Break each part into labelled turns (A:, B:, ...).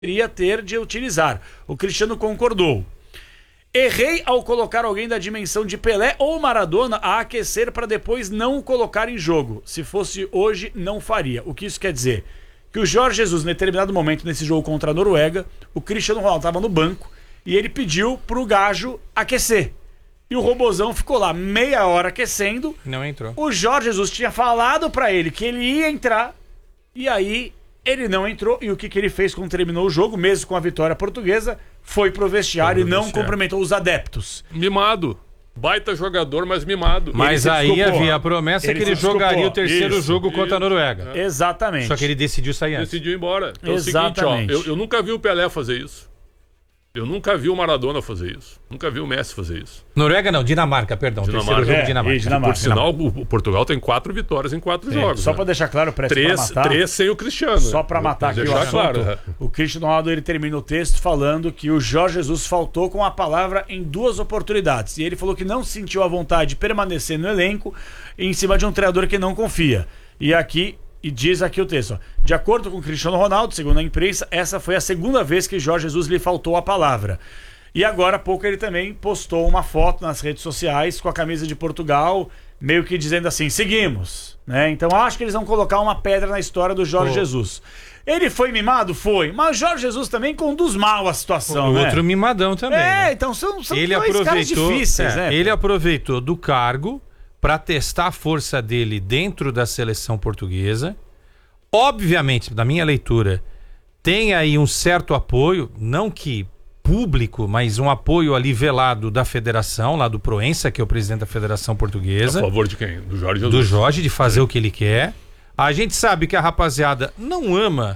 A: deveria ter de utilizar. O Cristiano concordou. Errei ao colocar alguém da dimensão de Pelé ou Maradona a aquecer para depois não o colocar em jogo. Se fosse hoje, não faria. O que isso quer dizer? Que o Jorge Jesus, em determinado momento nesse jogo contra a Noruega, o Cristiano Ronaldo estava no banco e ele pediu pro Gajo aquecer. E o robozão ficou lá meia hora aquecendo.
B: Não entrou.
A: O Jorge Jesus tinha falado pra ele que ele ia entrar. E aí ele não entrou. E o que ele fez quando terminou o jogo, mesmo com a vitória portuguesa, foi pro vestiário e não cumprimentou os adeptos.
C: Mimado. Baita jogador, mas mimado.
B: Mas aí havia a promessa que ele jogaria o terceiro jogo contra a Noruega.
A: Exatamente.
B: Só que ele decidiu sair antes.
C: Decidiu ir embora. Então
A: Exatamente.
C: É o seguinte, ó, eu nunca vi o Pelé fazer isso. Eu nunca vi o Maradona fazer isso. Nunca vi o Messi fazer isso.
B: Noruega não, Dinamarca, perdão.
C: Dinamarca.
B: Terceiro jogo Dinamarca.
C: Por sinal, o Portugal tem 4 vitórias em 4 jogos.
A: Só pra deixar claro, pra matar.
C: 3 sem o Cristiano.
A: Só pra matar aqui o assunto. Claro. O Cristiano Ronaldo, ele termina o texto falando que o Jorge Jesus faltou com a palavra em 2 oportunidades. E ele falou que não sentiu a vontade de permanecer no elenco em cima de um treinador que não confia. E diz aqui o texto, ó, de acordo com o Cristiano Ronaldo, segundo a imprensa, essa foi a segunda vez que Jorge Jesus lhe faltou a palavra. E agora há pouco ele também postou uma foto nas redes sociais com a camisa de Portugal, meio que dizendo assim, seguimos, né? Então acho que eles vão colocar uma pedra na história do Jorge Jesus. Ele foi mimado? Foi. Mas o Jorge Jesus também conduz mal a situação, né?
B: Outro mimadão também. Né?
A: Então são
B: ele
A: dois caras difíceis, né?
B: Ele aproveitou do cargo para testar a força dele dentro da seleção portuguesa. Obviamente, na minha leitura, tem aí um certo apoio, não que público, mas um apoio ali velado da federação, lá do Proença, que é o presidente da Federação Portuguesa.
C: A favor de quem? Do Jorge Jesus.
B: Do Jorge, de fazer o que ele quer. A gente sabe que a rapaziada não ama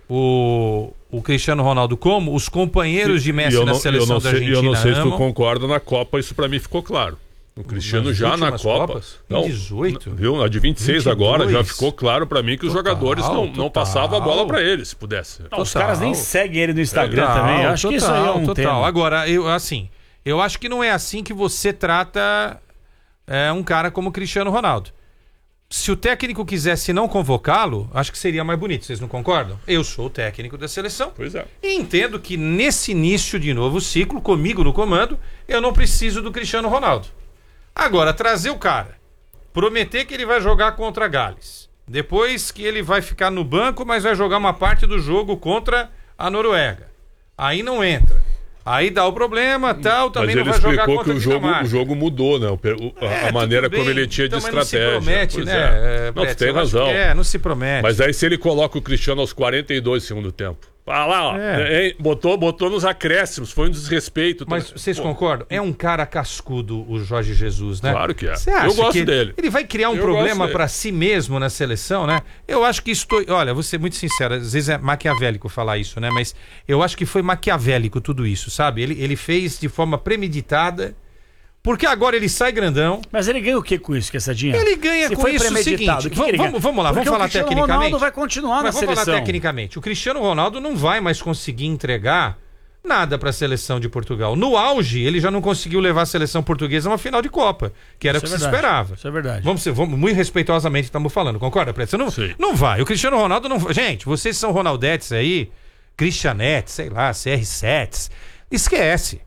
B: o Cristiano Ronaldo como os companheiros de Messi na seleção da Argentina.
C: Eu não sei se tu
B: amam.
C: concorda, na Copa isso pra mim ficou claro. O Cristiano já na Copa.
B: Copas? Não, 18?
C: Viu? A de 26
B: 22.
C: agora já ficou claro pra mim que os jogadores não passavam a bola pra ele, se pudesse.
A: Não, os caras nem seguem ele no Instagram também. Eu acho que isso aí é um tema.
B: Agora, eu acho que não é assim que você trata um cara como o Cristiano Ronaldo. Se o técnico quisesse não convocá-lo, acho que seria mais bonito. Vocês não concordam? Eu sou o técnico da seleção.
C: Pois é.
B: E entendo que nesse início de novo ciclo, comigo no comando, eu não preciso do Cristiano Ronaldo. Agora, trazer o cara, prometer que ele vai jogar contra Gales, depois que ele vai ficar no banco, mas vai jogar uma parte do jogo contra a Noruega. Aí não entra. Aí dá o problema, tal, também não vai jogar contra a Dinamarca. Mas ele explicou que o jogo mudou, né? A maneira como ele tinha de estratégia. Não se promete, né?
C: Não, tu tem razão.
B: Não se promete.
C: Mas aí se ele coloca o Cristiano aos 42 do segundo tempo. Ah lá, ó. Botou nos acréscimos, foi um desrespeito.
B: Mas vocês concordam? É um cara cascudo o Jorge Jesus, né?
C: Claro que é.
B: Você acha
C: eu gosto dele.
B: Ele vai criar um problema pra si mesmo na seleção, né? Eu acho que isso... Olha, vou ser muito sincero, às vezes é maquiavélico falar isso, né? Mas eu acho que foi maquiavélico tudo isso, sabe? Ele fez de forma premeditada, porque agora ele sai grandão.
A: Mas ele ganha o que com isso, que essa dinheiro?
B: Ele ganha com isso o seguinte. Vamos lá, vamos falar tecnicamente. O Cristiano Ronaldo
A: vai continuar na seleção.
B: Vamos falar tecnicamente. O Cristiano Ronaldo não vai mais conseguir entregar nada para a seleção de Portugal. No auge, ele já não conseguiu levar a seleção portuguesa a uma final de Copa, que era o que se esperava.
A: Isso é verdade.
B: Vamos muito respeitosamente estamos falando, concorda, Preto? Não vai. O Cristiano Ronaldo não vai. Gente, vocês são Ronaldetes aí, Cristianetes, sei lá, CR7s. Esquece.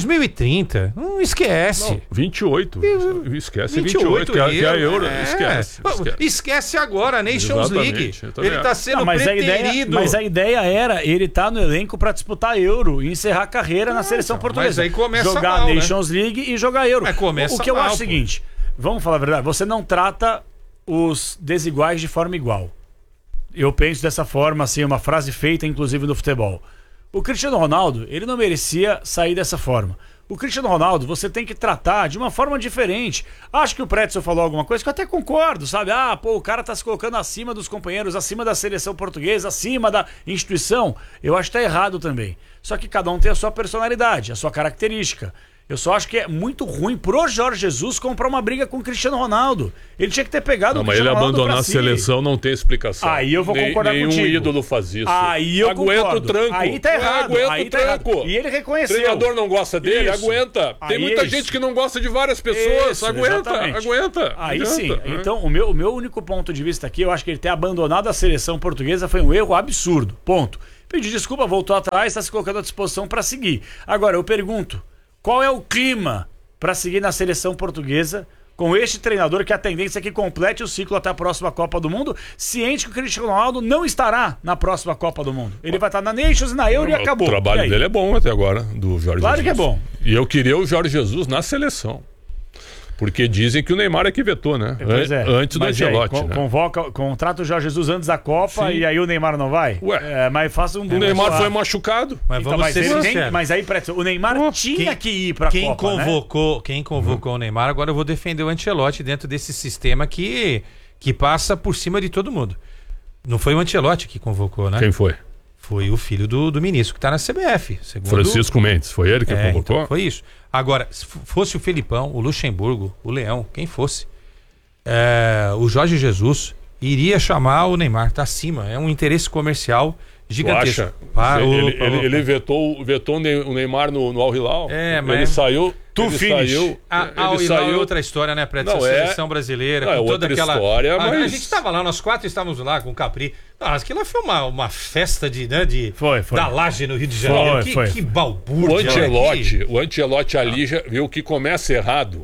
B: 2030, não esquece.
C: Não, 28. Esquece 28, que é a Euro.
B: Esquece agora a Nations League. Ele está sendo preterido.
A: Mas a ideia era ele estar no elenco para disputar Euro e encerrar a carreira na seleção portuguesa.
B: Mas aí começa
A: jogar
B: mal,
A: a Nations League e jogar Euro.
B: O
A: que eu acho é o seguinte, vamos falar a verdade, você não trata os desiguais de forma igual. Eu penso dessa forma, assim, uma frase feita inclusive no futebol. O Cristiano Ronaldo, ele não merecia sair dessa forma. O Cristiano Ronaldo, você tem que tratar de uma forma diferente. Acho que o Pretzel falou alguma coisa que eu até concordo, sabe? O cara tá se colocando acima dos companheiros, acima da seleção portuguesa, acima da instituição. Eu acho que tá errado também. Só que cada um tem a sua personalidade, a sua característica. Eu só acho que é muito ruim pro Jorge Jesus comprar uma briga com o Cristiano Ronaldo. Ele tinha que ter pegado o Cristiano Ronaldo.
C: Mas ele abandonar a seleção não tem explicação.
A: Aí eu vou concordar contigo.
C: Nenhum ídolo faz isso.
A: Aí eu
C: aguenta
A: concordo.
C: O tranco.
A: Aí tá errado.
C: Aguenta o tranco.
A: E ele reconheceu.
C: O treinador não gosta dele,
A: isso.
C: aguenta. Tem muita gente que não gosta de várias pessoas.
A: Isso,
C: aguenta.
A: Aí sim. Então, o meu único ponto de vista aqui, eu acho que ele ter abandonado a seleção portuguesa foi um erro absurdo. Ponto. pediu desculpa, voltou atrás, está se colocando à disposição para seguir. Agora, eu pergunto, qual é o clima para seguir na seleção portuguesa com este treinador que a tendência é que complete o ciclo até a próxima Copa do Mundo, ciente que o Cristiano Ronaldo não estará na próxima Copa do Mundo. Ele vai estar na Nations e na Euro e acabou.
C: O trabalho dele é bom até agora, do Jorge Jesus.
A: Claro que é bom.
C: E eu queria o Jorge Jesus na seleção. Porque dizem que o Neymar é que vetou, né? Antes do Ancelotti, né?
A: Contrata o Jorge Jesus antes da Copa e aí o Neymar não vai?
C: Ué,
A: mas faça um...
C: O Neymar foi machucado.
B: Mas vamos ser sinceros.
A: Mas aí, o Neymar tinha que ir pra Copa,
B: Quem convocou o Neymar, agora eu vou defender o Ancelotti dentro desse sistema que passa por cima de todo mundo. Não foi o Ancelotti que convocou, né?
C: Quem foi?
B: Foi o filho do ministro que está na CBF.
C: Francisco Mendes, foi ele que convocou?
B: Então foi isso. Agora, se fosse o Felipão, o Luxemburgo, o Leão, quem fosse, o Jorge Jesus iria chamar o Neymar, tá acima. É um interesse comercial gigantesco.
C: Ele vetou o Neymar no Al Hilal.
B: Ele
C: saiu.
B: Al Hilal é outra história, né, Preto? A seleção brasileira, com toda aquela
C: história, mas...
B: A gente estava lá, nós 4 estávamos lá com o Capri. Aquilo foi uma festa
A: Foi.
B: da Laje no Rio de Janeiro. Que balbúrdia.
C: O Ancelotti ali já viu que começa errado,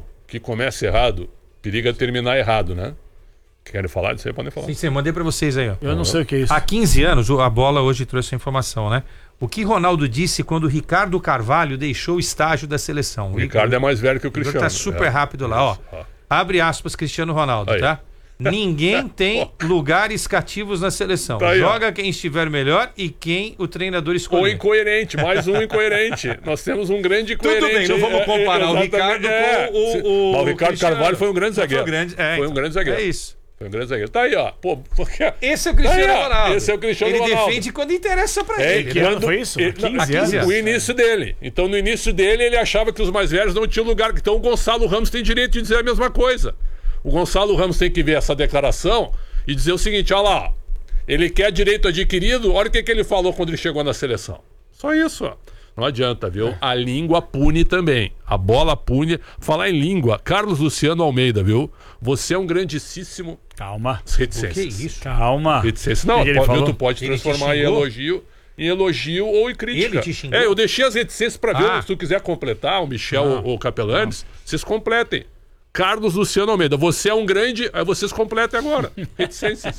C: periga terminar errado, né? Querem falar disso aí? Podem falar.
B: Sim, mandei pra vocês aí, ó.
A: Eu não sei o que é isso.
B: Há 15 anos, a Bola hoje trouxe a informação, né? O que Ronaldo disse quando o Ricardo Carvalho deixou o estágio da seleção.
C: O Ricardo é mais velho que o Cristiano.
B: Tá super rápido lá, ó. Abre aspas, Cristiano Ronaldo, aí. Tá? Ninguém tem lugares cativos na seleção. Tá aí, joga quem estiver melhor e quem o treinador escolher.
C: Ou incoerente, mais um incoerente. Nós temos um grande incoerente.
B: Tudo bem, não vamos comparar o Ricardo com
C: o Ricardo Carvalho foi um grande zagueiro.
B: Foi um grande zagueiro. É isso.
C: Foi um grande zagueiro. Tá aí, ó.
B: Esse é o Cristiano Ronaldo.
C: Esse é o Cristiano Ronaldo.
B: Ele defende quando interessa pra ele.
A: Que ano foi isso? 15 anos.
C: O início dele. Então, no início dele, ele achava que os mais velhos não tinham lugar. Então, o Gonçalo Ramos tem direito de dizer a mesma coisa. O Gonçalo Ramos tem que ver essa declaração e dizer o seguinte, olha lá, ele quer direito adquirido, olha o que ele falou quando ele chegou na seleção. Só isso, ó. Não adianta, viu? A língua pune também. A bola pune. Falar em língua, Carlos Luciano Almeida, viu? Você é um grandíssimo...
A: Calma.
C: Reticências.
B: O que é isso?
A: Calma.
C: Reticências. Não, tu pode transformar em elogio ou em crítica.
B: Ele te xingou?
C: Eu deixei as reticências pra ver. Se tu quiser completar, o Michel ou o Capelanes, vocês completem. Carlos Luciano Almeida, você é um grande... Aí vocês completem agora. Reticências.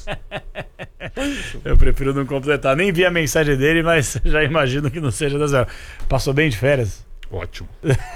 A: Eu prefiro não completar. Nem vi a mensagem dele, mas já imagino que não seja da zero. Passou bem de férias?
C: Ótimo.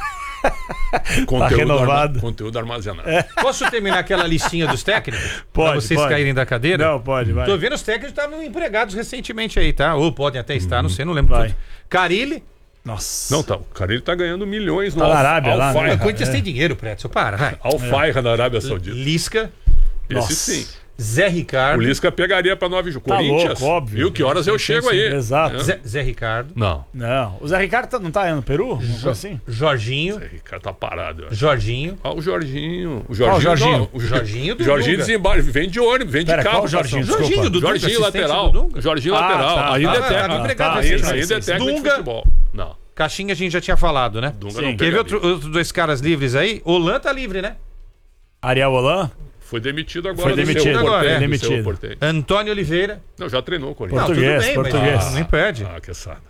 A: Tá renovado.
C: Conteúdo armazenado.
B: Posso terminar aquela listinha dos técnicos?
A: Pode.
B: Pra vocês caírem da cadeira?
A: Não, pode, vai.
B: Tô vendo os técnicos estavam empregados recentemente aí, tá? Ou podem até estar, não sei, não lembro. Carille.
A: Nossa.
C: Não, tá. O Carille tá ganhando milhões no
A: na Arábia.
B: O Corinthians tem dinheiro, Preto. Para, vai.
C: Al-Fayha na Arábia Saudita.
B: Lisca.
C: Esse sim.
B: Zé Ricardo.
C: O Lisca pegaria pra 9 jogos.
A: Tá
C: Corinthians.
A: louco, óbvio.
C: Viu que horas eu chego aí.
A: Exato.
B: Zé Ricardo.
C: Não.
A: O Zé Ricardo não tá aí no Peru? Assim?
B: Jorginho.
C: O Zé Ricardo tá parado.
B: Jorginho.
C: O Jorginho.
A: O Jorginho.
C: Não,
B: o Jorginho do
C: Jorginho desembarque. Vem de ônibus, vem de carro.
A: Qual Jorginho?
B: Jorginho do
C: Jorginho lateral. Jorginho lateral. Ainda é técnico. Ainda é técnico de futebol. Não.
B: Caixinha a gente já tinha falado, né?
C: Dunga não
B: Teve outros dois caras livres aí. Olan tá livre, né?
A: Ariel Olan?
C: Foi demitido agora.
A: Foi demitido
C: agora.
A: Demitido.
B: Antônio Oliveira.
C: Não, já treinou o Corinthians.
A: Português.
B: Mas nem perde.
C: Que saco.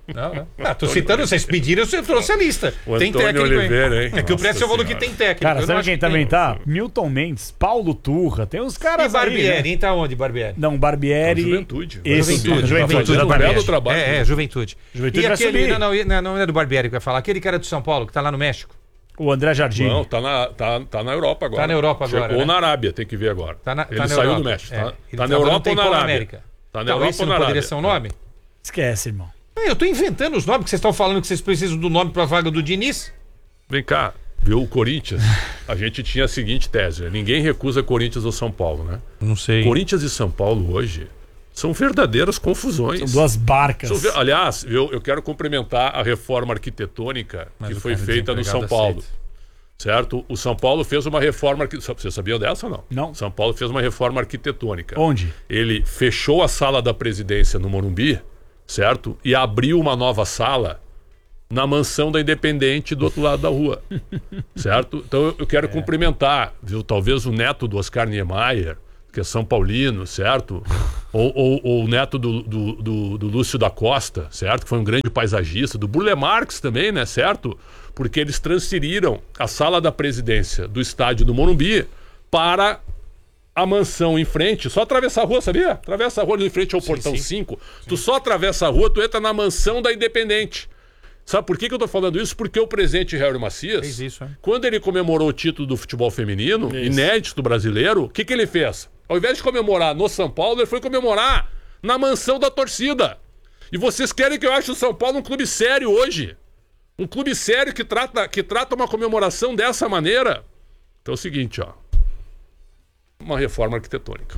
B: Tô citando, vocês pediram, eu trouxe a lista.
C: O
B: tem
C: Antônio
B: técnico,
C: Oliveira, hein?
B: É que o Preto falou que tem técnico.
A: Cara, sabe quem também tá? Milton Mendes, Paulo Turra, tem uns caras
B: e Barbieri,
A: aí, né?
B: hein? Tá onde, Barbieri?
A: Não, Barbieri...
C: Juventude.
B: Juventude.
C: Um belo trabalho.
B: Juventude.
A: Juventude
B: e
A: vai
B: aquele,
A: subir.
B: não é do Barbieri que vai falar, aquele cara do São Paulo, que tá lá no México.
A: O André Jardim.
C: Não, tá na Europa agora.
B: Tá na Europa agora.
C: Ou na Arábia, tem que ver agora.
B: Ele
C: saiu do México. Tá na Europa ou na Arábia? Tá na Europa ou na Arábia?
B: Poderia ser um nome?
A: Esquece, irmão.
B: Eu tô inventando os nomes, que vocês estão falando que vocês precisam do nome pra vaga do Diniz.
C: Vem cá, viu? O Corinthians, a gente tinha a seguinte tese, né? Ninguém recusa Corinthians ou São Paulo, né?
B: Não sei.
C: Corinthians e São Paulo hoje são verdadeiras confusões.
A: São duas barcas.
C: Aliás, eu quero cumprimentar a reforma arquitetônica que foi feita no São Paulo. Certo? O São Paulo fez uma reforma... Você sabia dessa ou não?
A: Não.
C: São Paulo fez uma reforma arquitetônica.
A: Onde?
C: Ele fechou a sala da presidência no Morumbi, certo? E abriu uma nova sala na mansão da Independente do outro lado da rua. Certo? Então eu quero cumprimentar, viu? Talvez o neto do Oscar Niemeyer, que é São Paulino, certo? Ou o neto do Lúcio da Costa, certo? Que foi um grande paisagista, do Burle Marx também, né, certo? Porque eles transferiram a sala da presidência do estádio do Morumbi para a mansão em frente, só atravessar a rua, sabia? Atravessa a rua ali em frente ao Portão 5, tu só atravessa a rua, tu entra na mansão da Independente. Sabe por que eu tô falando isso? Porque o presidente Hélio Macias,
B: fez isso,
C: quando ele comemorou o título do futebol feminino, inédito brasileiro, o que ele fez? Ao invés de comemorar no São Paulo, ele foi comemorar na mansão da torcida. E vocês querem que eu ache o São Paulo um clube sério hoje? Um clube sério que trata uma comemoração dessa maneira? Então é o seguinte, ó. Uma reforma arquitetônica.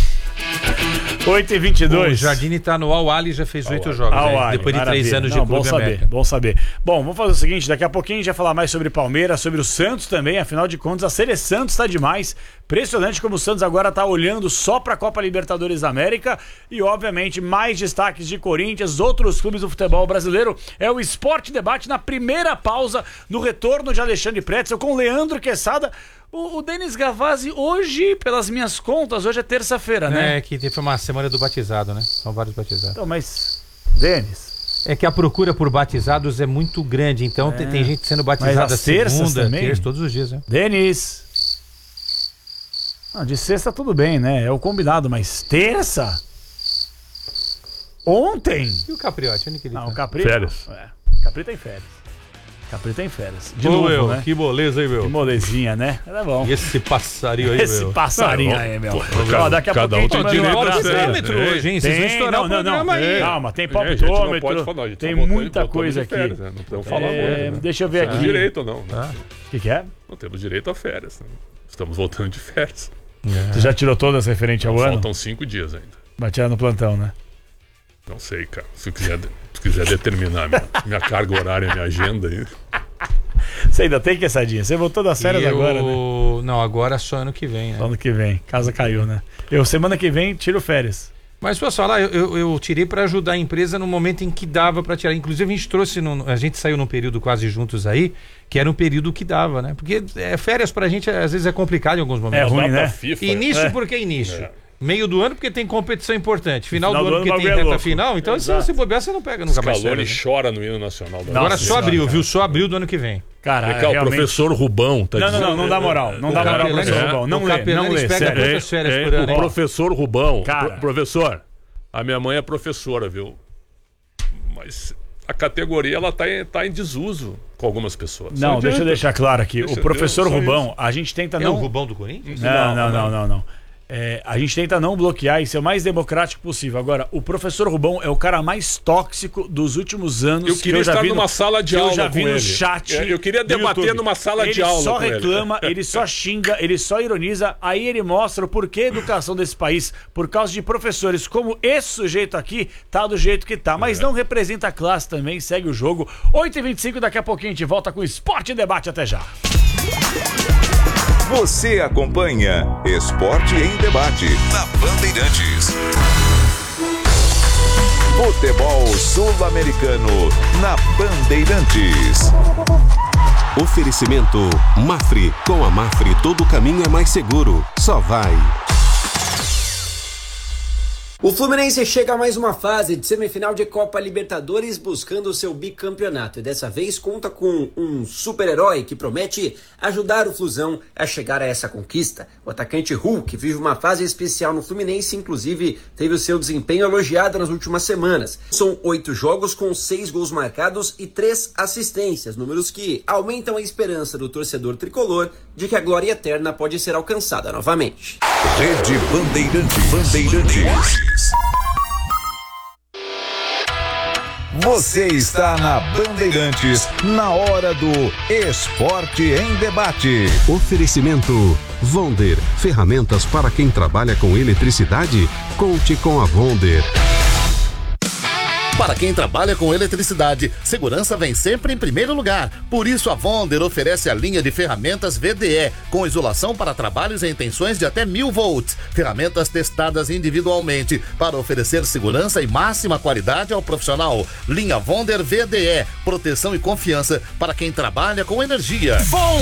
A: 8h22.
B: O Jardine tá no Al-Ahly, já fez 8 jogos. Depois de 3 anos de clube
A: bom saber,
B: América.
A: bom saber. Bom, vamos fazer o seguinte, daqui a pouquinho a gente vai falar mais sobre Palmeiras, sobre o Santos também, afinal de contas a Sele Santos tá demais. Impressionante como o Santos agora tá olhando só pra Copa Libertadores da América e obviamente mais destaques de Corinthians, outros clubes do futebol brasileiro. É o Esporte Debate na primeira pausa, no retorno de Alexandre Pretzel com Leandro Quesada. O Denis Gavazzi hoje, pelas minhas contas, hoje é terça-feira, né?
B: É, que foi uma semana do batizado, né? São vários batizados.
A: Então, mas, Denis...
B: É que a procura por batizados é muito grande, então tem gente sendo batizada segunda, terça, todos os dias, né?
A: Denis... Não, de sexta tudo bem, né? É o combinado, mas terça? Ontem?
B: E o Capriotti? Onde que ele tá?
A: O Capri...
C: Férias.
A: Capri tá em férias. Capri tá em férias. De novo, né?
B: Que moleza aí, meu.
A: Que molezinha, né? Tá bom.
B: E esse passarinho aí,
A: Esse passarinho aí, meu.
C: Cada
A: Daqui a pouco
C: um tem direito
B: a
C: a
B: parâmetro hoje, hein? Vocês vão estourar o programa aí.
A: Calma, tem
C: A gente não pode
A: palpitômetro,
C: falar,
A: tem muita coisa aqui.
C: Não podemos falar muito, né?
A: Deixa eu ver
C: Não temos
A: aqui.
C: direito ou não, né?
A: O que é?
C: Não temos direito a férias, né? Estamos voltando de férias.
A: Você já tirou todas referente ao ano?
C: Faltam 5 dias ainda.
A: Vai tirar no plantão, né?
C: Não sei, cara. Se quiser determinar minha carga horária, minha agenda aí.
A: Você ainda tem quesadinha? Você voltou das férias agora, né?
B: Não, agora só ano que vem, né?
A: Ano que vem. Casa caiu, né? Eu, semana que vem, tiro férias.
B: Mas posso falar, eu tirei para ajudar a empresa no momento em que dava para tirar. Inclusive a gente trouxe, a gente saiu num período quase juntos aí, que era um período que dava, né? Porque férias pra gente às vezes é complicado em alguns momentos.
A: É ruim, né?
C: FIFA,
B: início porque é início. Meio do ano porque tem competição importante. Final do ano porque tem
A: reta
B: final. Então se bobear você não pega nunca mais
C: Scaloni
B: férias, né?
C: chora no hino nacional.
B: Agora só abril, viu? Só abril do ano que vem.
A: Cara,
C: o professor Rubão tá dizendo...
A: Não dá moral. Não dá moral pro professor Rubão. Não lê.
B: Pega férias por ano.
C: O professor Rubão...
A: Cara.
C: Professor, a minha mãe é professora, viu? Mas a categoria, ela tá em desuso com algumas pessoas.
A: Não, deixa eu deixar claro aqui. O professor Rubão, a gente tenta não...
B: É o Rubão do Corinthians?
A: Não. A gente tenta não bloquear e ser o mais democrático possível. Agora, o professor Rubão é o cara mais tóxico dos últimos anos.
C: Eu queria estar numa sala de aula.
A: Eu já vi
C: com
A: no
C: ele.
A: chat.
C: Eu queria debater numa sala de aula.
A: Ele só reclama, ele só xinga, ele só ironiza. Aí ele mostra o porquê a educação desse país, por causa de professores como esse sujeito aqui, tá do jeito que tá. Mas não representa a classe também, segue o jogo. 8h25, daqui a pouquinho a gente volta com o Esporte Debate. Até já.
D: Você acompanha Esporte em Debate na Bandeirantes. Futebol sul-americano na Bandeirantes.
E: Oferecimento Mafre. Com a Mafre todo caminho é mais seguro. Só vai.
F: O Fluminense chega a mais uma fase de semifinal de Copa Libertadores buscando o seu bicampeonato e dessa vez conta com um super-herói que promete ajudar o Flusão a chegar a essa conquista. O atacante Hulk vive uma fase especial no Fluminense, inclusive teve o seu desempenho elogiado nas últimas semanas. São 8 jogos com 6 gols marcados e 3 assistências, números que aumentam a esperança do torcedor tricolor de que a glória eterna pode ser alcançada novamente.
D: Rede Bandeirantes. Você está na Bandeirantes, na hora do Esporte em Debate.
E: Oferecimento Vonder. Ferramentas para quem trabalha com eletricidade? Conte com a Vonder.
G: Para quem trabalha com eletricidade, segurança vem sempre em primeiro lugar. Por isso, a Vonder oferece a linha de ferramentas VDE, com isolação para trabalhos em tensões de até 1000 volts. Ferramentas testadas individualmente para oferecer segurança e máxima qualidade ao profissional. Linha Vonder VDE, proteção e confiança para quem trabalha com energia.